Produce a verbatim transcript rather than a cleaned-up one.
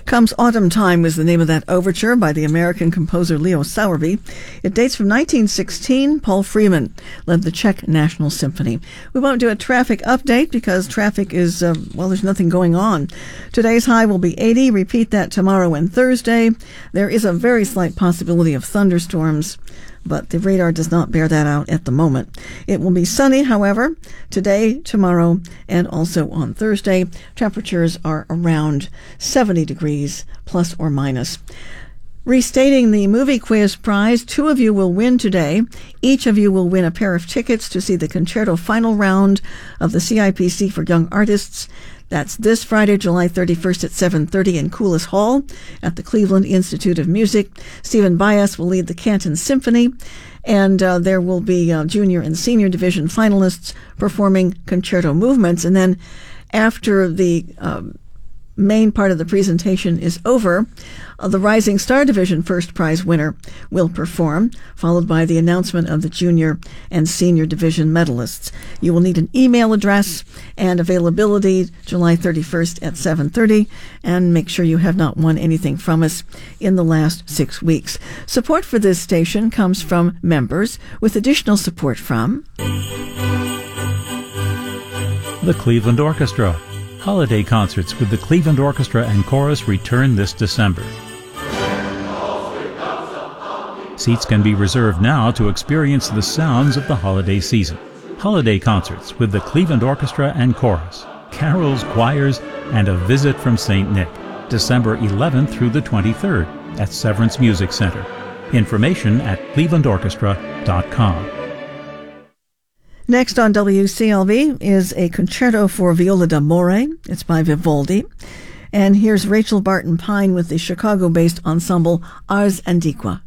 Comes Autumn Time was the name of that overture by the American composer Leo Sowerby. It dates from nineteen sixteen. Paul Freeman led the Czech National Symphony. We won't do a traffic update because traffic is, uh, well, there's nothing going on. Today's high will be eighty. Repeat that tomorrow and Thursday. There is a very slight possibility of thunderstorms, but the radar does not bear that out at the moment. It will be sunny, however, today, tomorrow, and also on Thursday. Temperatures are around seventy degrees, plus or minus. Restating the movie quiz prize, two of you will win today. Each of you will win a pair of tickets to see the concerto final round of the C I P C for Young Artists. That's this Friday, July thirty-first at seven thirty in Coulis Hall at the Cleveland Institute of Music. Stephen Bias will lead the Canton Symphony, and uh, there will be uh, junior and senior division finalists performing concerto movements. And then after the um, main part of the presentation is over, uh, the Rising Star Division first prize winner will perform, followed by the announcement of the junior and senior division medalists. You will need an email address and availability July thirty-first at seven thirty, and make sure you have not won anything from us in the last six weeks. Support for this station comes from members, with additional support from the Cleveland Orchestra. Holiday concerts with the Cleveland Orchestra and Chorus return this December. Seats can be reserved now to experience the sounds of the holiday season. Holiday concerts with the Cleveland Orchestra and Chorus, carols, choirs, and a visit from Saint Nick, December eleventh through the twenty-third at Severance Music Center. Information at cleveland orchestra dot com. Next on W C L V is a concerto for viola d'amore. It's by Vivaldi. And here's Rachel Barton Pine with the Chicago-based ensemble Ars Antiqua.